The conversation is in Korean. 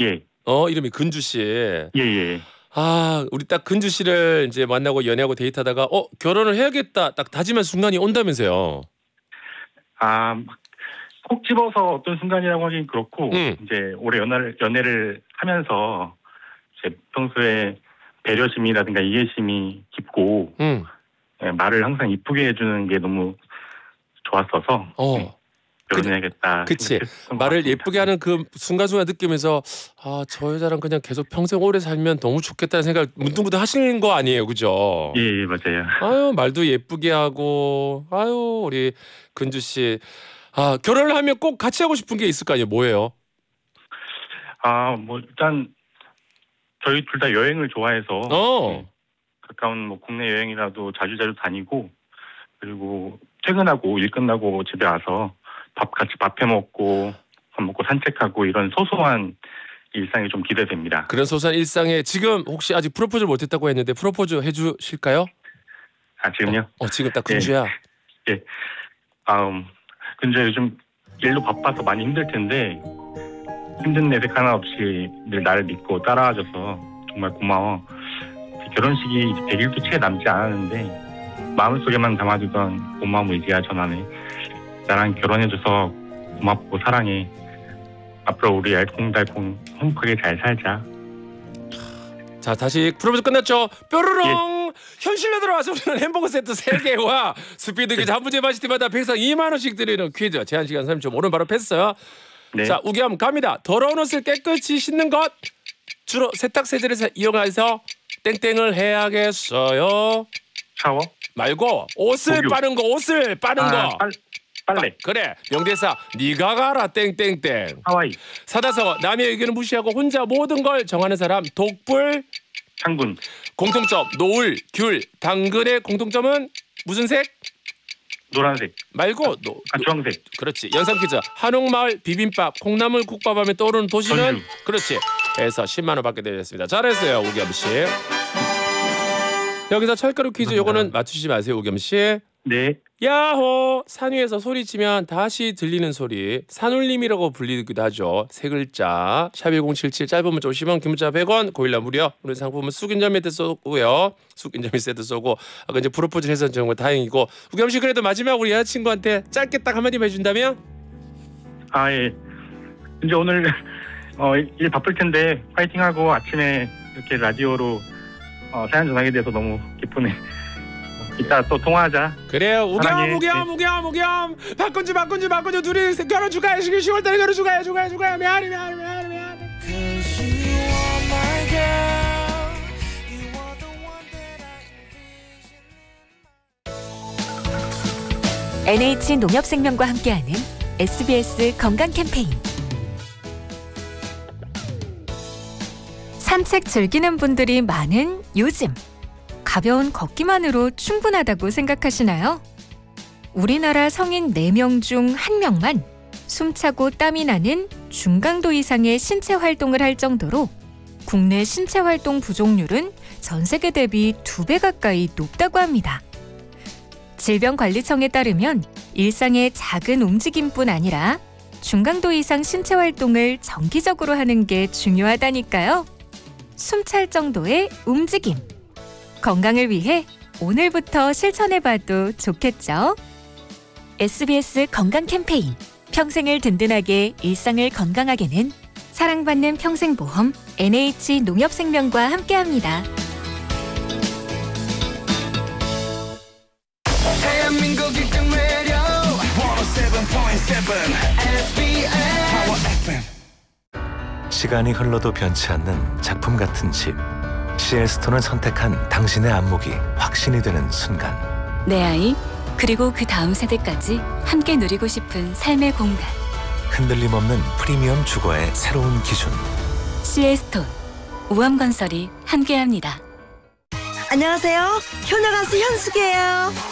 예. 이름이 근주 씨. 예. 아, 우리 딱 근주 씨를 이제 만나고 연애하고 데이트하다가 결혼을 해야겠다 딱 다짐한 순간이 온다면서요. 아, 콕 집어서 어떤 순간이라고 하긴 그렇고 이제 올해 연애를 하면서 제 평소에 배려심이라든가 이해심이 깊고 말을 항상 이쁘게 해주는 게 너무 좋았어서 결혼해야겠다. 그치. 말을 예쁘게 하는 그 순간순간 느끼면서 저 여자랑 그냥 계속 평생 오래 살면 너무 좋겠다는 생각 문득문득 하시는 거 아니에요, 그죠? 예, 맞아요. 아유, 말도 예쁘게 하고 아유, 우리 근주 씨. 결혼을 하면 꼭 같이 하고 싶은 게 있을 거 아니에요? 뭐예요? 뭐 일단 저희 둘 다 여행을 좋아해서 가까운 뭐 국내 여행이라도 자주자주 다니고, 그리고 퇴근하고 일 끝나고 집에 와서 같이 밥 해 먹고 밥 먹고 산책하고 이런 소소한 일상이 좀 기대됩니다. 그런 소소한 일상에 지금 혹시 아직 프로포즈 못했다고 했는데 프로포즈 해주실까요? 지금요? 지금 딱 근주야. 예. 근데 요즘 일도 바빠서 많이 힘들 텐데 힘든 내색 하나 없이 늘 나를 믿고 따라와줘서 정말 고마워. 결혼식이 100일도 채 남지 않았는데 마음속에만 담아두던 고마움을 이제야 전하네. 나랑 결혼해줘서 고맙고 사랑해. 앞으로 우리 알콩달콩 행복하게 잘 살자. 자, 다시 프로포즈 끝났죠? 뾰로롱! 예. 현실로 들어와서 우리는 햄버거 세트 3개와 스피드 퀴즈 한 문제 맞힐 때마다 백상 2만 원씩 드리는 퀴즈. 제한 시간 30초. 오늘 바로 패스. 네. 자, 우겸 갑니다. 더러운 옷을 깨끗이 씻는 것. 주로 세탁세제를 이용해서 땡땡을 해야겠어요. 샤워? 말고 옷을 빠는 거. 빨래. 그래. 명대사 네가 가라 땡땡땡. 하와이. 사다서 남의 의견을 무시하고 혼자 모든 걸 정하는 사람 독불. 창군. 공통점 노을, 귤, 당근의 공통점은 무슨 색? 노란색. 말고 주황색. 그렇지. 연상 퀴즈. 한옥마을 비빔밥, 콩나물 국밥하면 떠오르는 도시는? 전주. 그렇지. 해서 10만 원 받게 되셨습니다. 잘했어요, 우겸 씨. 여기서 철가루 퀴즈. 요거는 맞추시지 마세요, 우겸 씨. 네. 야호! 산 위에서 소리치면 다시 들리는 소리. 산울림이라고 불리기도 하죠. 세 글자. 샵1077 짧은 문자 50원, 긴 문자 100원, 고일라 무료. 오늘 상품은 쑥인절미 세트 쏘고요. 쑥인절미 세트 쏘고. 아까 이제 프로포즈 해서 정말 다행이고. 우겸 씨 그래도 마지막 우리 여자친구한테 짧게 딱 한마디만 해준다면? 예. 이제 오늘 일 바쁠 텐데 파이팅하고 아침에 이렇게 라디오로 사연 전하게 돼서 너무 기쁘네. 이따 또 통화하자. 그래요. 우겸. 바꾼지 둘이 결혼 축하해. 10월달에 결혼 축하해. 미안해. NH농협생명과 함께하는 SBS 건강 캠페인. 산책 즐기는 분들이 많은 요즘. 가벼운 걷기만으로 충분하다고 생각하시나요? 우리나라 성인 4명 중 1명만 숨차고 땀이 나는 중강도 이상의 신체 활동을 할 정도로 국내 신체 활동 부족률은 전 세계 대비 2배 가까이 높다고 합니다. 질병관리청에 따르면 일상의 작은 움직임뿐 아니라 중강도 이상 신체 활동을 정기적으로 하는 게 중요하다니까요. 숨찰 정도의 움직임. 건강을 위해 오늘부터 실천해봐도 좋겠죠? SBS 건강 캠페인. 평생을 든든하게 일상을 건강하게는 사랑받는 평생보험 NH농협생명과 함께합니다. 대한민국 1등 매력 107.7 SBS Power FM. 시간이 흘러도 변치 않는 작품 같은 집. CL스톤을 선택한 당신의 안목이 확신이 되는 순간. 내 아이, 그리고 그 다음 세대까지 함께 누리고 싶은 삶의 공간. 흔들림 없는 프리미엄 주거의 새로운 기준. CL스톤, 우암건설이 함께합니다. 안녕하세요. 효녀 가수 현숙이에요.